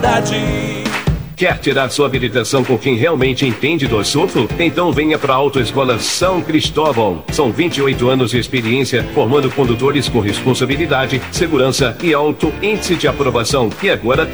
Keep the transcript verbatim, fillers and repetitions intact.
responsabilidade. Quer tirar sua habilitação com quem realmente entende do assunto? Então venha para a Autoescola São Cristóvão. São vinte e oito anos de experiência formando condutores com responsabilidade, segurança e alto índice de aprovação. E agora